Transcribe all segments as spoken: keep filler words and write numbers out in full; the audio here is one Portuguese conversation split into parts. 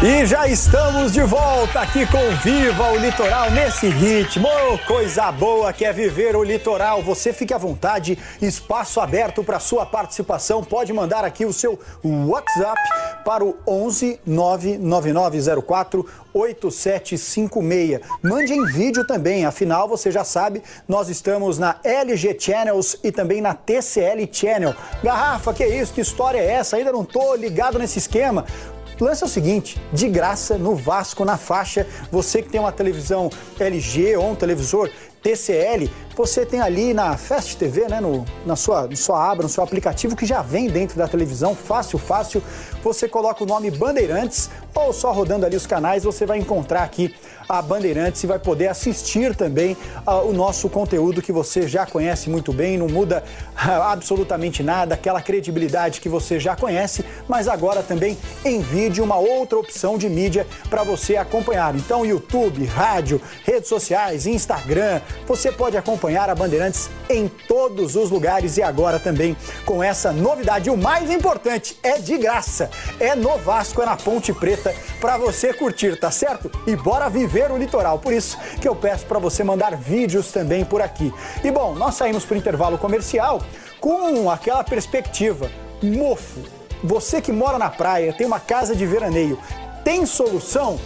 E já estamos de volta aqui com Viva o Litoral nesse ritmo. Oh, coisa boa que é viver o litoral. Você fique à vontade, espaço aberto para sua participação. Pode mandar aqui o seu WhatsApp para o onze nove nove nove zero quatro oito sete cinco seis. Mande em vídeo também, afinal você já sabe, nós estamos na L G Channels e também na T C L Channel. Garrafa, que isso? Que história é essa? Ainda não tô ligado nesse esquema. O lance é o seguinte, de graça no Vasco, na faixa, você que tem uma televisão L G ou um televisor T C L, você tem ali na Fast T V, né, no, na, sua, na sua aba, no seu aplicativo que já vem dentro da televisão, fácil, fácil, você coloca o nome Bandeirantes ou só rodando ali os canais, você vai encontrar aqui a Bandeirantes e vai poder assistir também uh, o nosso conteúdo que você já conhece muito bem, não muda uh, absolutamente nada, aquela credibilidade que você já conhece, mas agora também em vídeo, uma outra opção de mídia para você acompanhar. Então, YouTube, rádio, redes sociais, Instagram, você pode acompanhar a Bandeirantes em todos os lugares e agora também com essa novidade. O mais importante, é de graça, é no Vasco, é na Ponte Preta para você curtir, tá certo? E bora viver o litoral, por isso que eu peço para você mandar vídeos também por aqui. E bom, nós saímos para o intervalo comercial com aquela perspectiva, mofo, você que mora na praia, tem uma casa de veraneio, tem solução?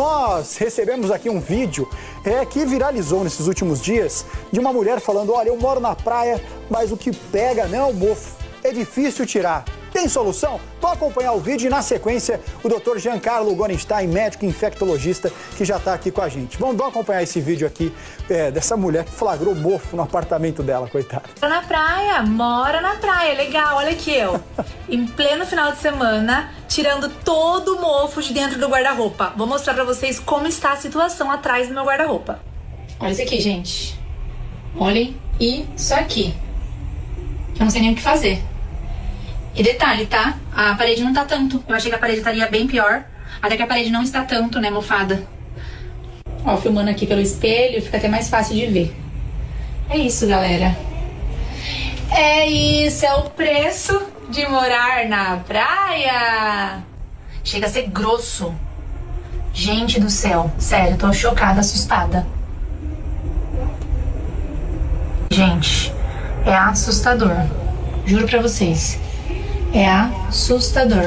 Nós recebemos aqui um vídeo é, que viralizou nesses últimos dias de uma mulher falando, olha, eu moro na praia, mas o que pega não é o mofo, é difícil tirar. Tem solução? Vamos acompanhar o vídeo e na sequência o doutor Giancarlo Gorenstein, médico infectologista, que já está aqui com a gente. Vamos, vamos acompanhar esse vídeo aqui é, dessa mulher que flagrou mofo no apartamento dela, coitada. Mora na praia, mora na praia, legal, olha aqui eu, em pleno final de semana, tirando todo o mofo de dentro do guarda-roupa. Vou mostrar pra vocês como está a situação atrás do meu guarda-roupa. Olha isso aqui, gente. Olhem isso aqui. Eu não sei nem o que fazer. E detalhe, tá? A parede não tá tanto. Eu achei que a parede estaria bem pior. Até que a parede não está tanto, né, mofada. Ó, filmando aqui pelo espelho, fica até mais fácil de ver. É isso, galera. É isso, é o preço de morar na praia. Chega a ser grosso. Gente do céu, sério, tô chocada, assustada. Gente, é assustador. Juro pra vocês. É assustador.